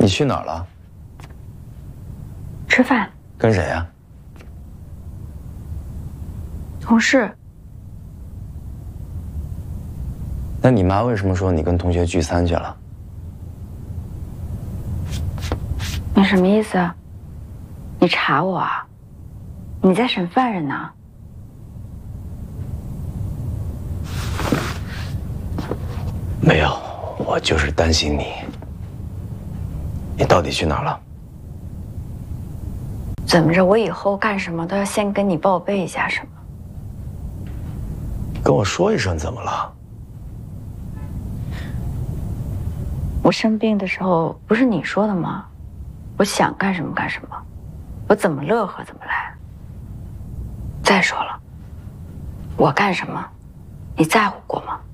你去哪儿了？ 吃饭。 跟谁呀？ 同事。 那你妈为什么说你跟同学聚餐去了？ 你什么意思？你查我啊？你在审犯人呢？ 没有，我就是担心你。你到底去哪儿了？ 怎么着？我以后干什么都要先跟你报备一下，是吗？ 跟我说一声怎么了？ 我生病的时候不是你说的吗？我想干什么干什么，我怎么乐呵怎么来。再说了，我干什么，你在乎过吗？